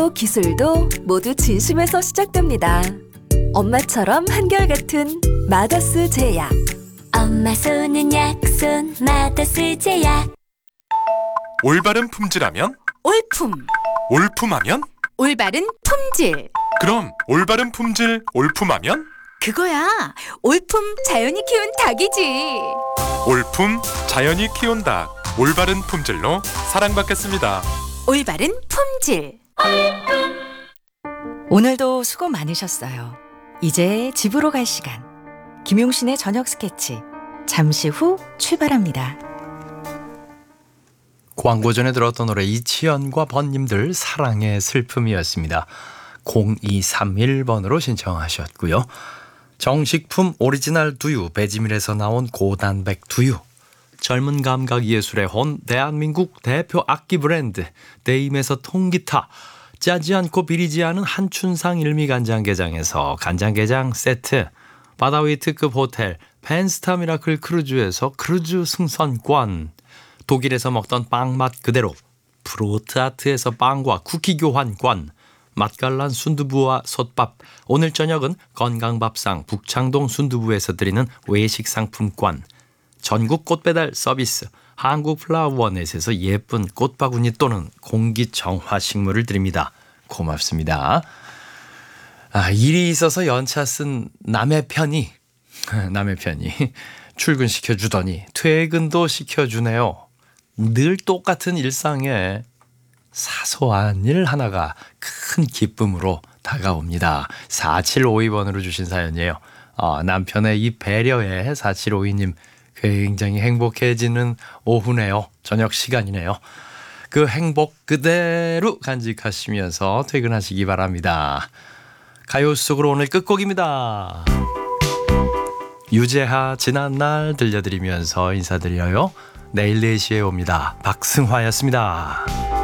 마음도 기술도 모두 진심에서 시작됩니다. 엄마처럼 한결같은 마더스 제약. 엄마 손은 약손 마더스 제약. 올바른 품질하면? 올품, 올품하면? 올바른 품질. 그럼 올바른 품질 올품하면? 그거야. 올품 자연이 키운 닭이지. 올품 자연이 키운 닭. 올바른 품질로 사랑받겠습니다. 올바른 품질. 오늘도 수고 많으셨어요. 이제 집으로 갈 시간. 김용신의 저녁 스케치 잠시 후 출발합니다. 광고 전에 들었던 노래 이치현과 번님들 사랑의 슬픔이었습니다. 0231번으로 신청하셨고요. 정식품 오리지널 두유 배지밀에서 나온 고단백 두유, 젊은 감각 예술의 혼 대한민국 대표 악기 브랜드 데임에서 통기타, 짜지 않고 비리지 않은 한춘상 일미간장게장에서 간장게장 세트, 바다 위 특급 호텔 펜스타 미라클 크루즈에서 크루즈 승선권, 독일에서 먹던 빵 맛 그대로 프로트아트에서 빵과 쿠키 교환권, 맛깔난 순두부와 솥밥, 오늘 저녁은 건강밥상 북창동 순두부에서 드리는 외식 상품권, 전국 꽃배달 서비스 한국플라워넷에서 예쁜 꽃바구니 또는 공기정화 식물을 드립니다. 고맙습니다. 일이 있어서 연차 쓴 남의 편이 출근시켜주더니 퇴근도 시켜주네요. 늘 똑같은 일상에 사소한 일 하나가 큰 기쁨으로 다가옵니다. 4752번으로 주신 사연이에요. 남편의 이 배려에 4752님 굉장히 행복해지는 오후네요. 저녁 시간이네요. 그 행복 그대로 간직하시면서 퇴근하시기 바랍니다. 가요 속으로 오늘 끝곡입니다. 유재하 지난날 들려드리면서 인사드려요. 내일 4시에 옵니다. 박승화였습니다.